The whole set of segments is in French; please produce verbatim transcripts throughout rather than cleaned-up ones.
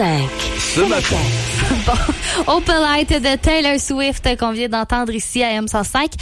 cinq. Ce matin. Bon, Opalite de Taylor Swift qu'on vient d'entendre ici à M cent cinq.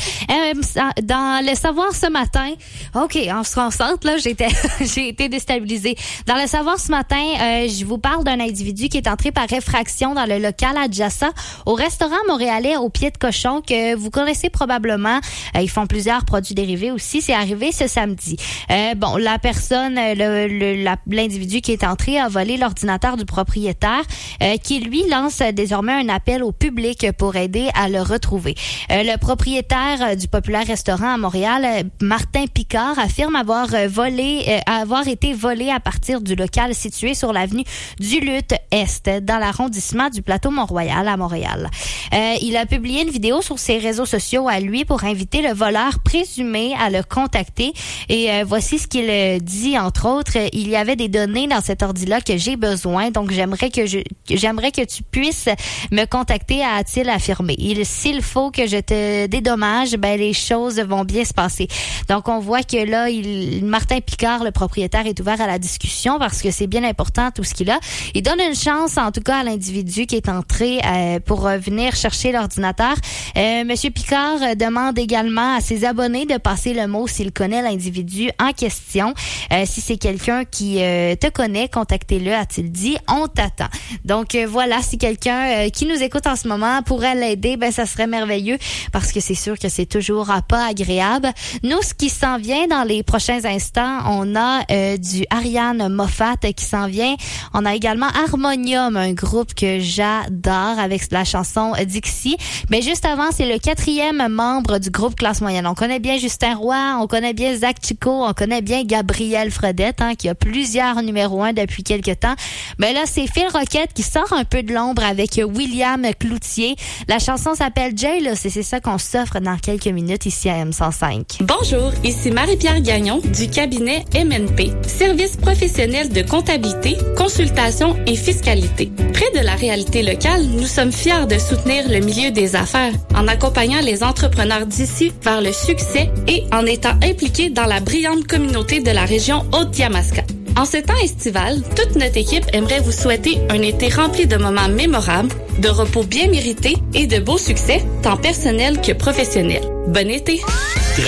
Dans le savoir ce matin, OK, on se concentre, là, j'étais, j'ai été déstabilisée. Dans le savoir ce matin, euh, je vous parle d'un individu qui est entré par effraction dans le local adjacent au restaurant montréalais au Pied de Cochon que vous connaissez probablement. Euh, ils font plusieurs produits dérivés aussi. C'est arrivé ce samedi. Euh, bon, la personne, le, le, la, l'individu qui est entré a volé l'ordinateur du propriétaire euh, qui, lui, lance désormais un appel au public pour aider à le retrouver. Euh, le propriétaire du populaire restaurant à Montréal, Martin Picard, affirme avoir volé, euh, avoir été volé à partir du local situé sur l'avenue du Lutte Est, dans l'arrondissement du Plateau Mont-Royal à Montréal. Euh, il a publié une vidéo sur ses réseaux sociaux à lui pour inviter le voleur présumé à le contacter. Et euh, voici ce qu'il dit, entre autres. Il y avait des données dans cet ordi-là que j'ai besoin, donc j'aimerais que je, j'aimerais que tu puisses me contacter, a-t-il affirmé. Il, s'il faut que je te dédommage, ben les choses vont bien se passer. Donc on voit que là, il, Martin Picard, le propriétaire, est ouvert à la discussion parce que c'est bien important tout ce qu'il a. Il donne une chance, en tout cas, à l'individu qui est entré euh, pour euh, venir chercher l'ordinateur. Euh, Monsieur Picard euh, demande également à ses abonnés de passer le mot s'il connaît l'individu en question. Euh, si c'est quelqu'un qui euh, te connaît, contactez-le, a-t-il dit. On t'attend. Donc euh, voilà, si quelqu'un euh, qui nous écoute en ce moment pourrait l'aider, ben ça serait merveilleux parce que c'est sûr que c'est toujours euh, pas agréable. Nous, ce qui s'en vient dans les prochains instants, on a euh, du Ariane Moffat qui s'en vient. On a également Harmonium, un groupe que j'adore avec la chanson Dixie. Mais juste avant, c'est le quatrième membre du groupe Classe Moyenne. On connaît bien Justin Roy, on connaît bien Zach Chico, on connaît bien Gabriel Fredette, hein, qui a plusieurs numéros un depuis quelques temps. Mais là, c'est Phil Roquette qui sort un peu de l'ombre avec William Cloutier. La chanson s'appelle Jailous et c'est ça qu'on s'offre dans quelques minutes ici à M cent cinq. Bonjour, ici Marie-Pierre Gagnon du cabinet M N P, service professionnel de comptabilité, consultation et fiscalité. Près de la réalité locale, nous sommes fiers de soutenir le milieu des affaires en accompagnant les entrepreneurs d'ici vers le succès et en étant impliqués dans la brillante communauté de la région Haute-Yamaska. En ce temps estival, toute notre équipe aimerait vous souhaiter un été rempli de moments mémorables, de repos bien mérités et de beaux succès, tant personnels que professionnels. Bon été!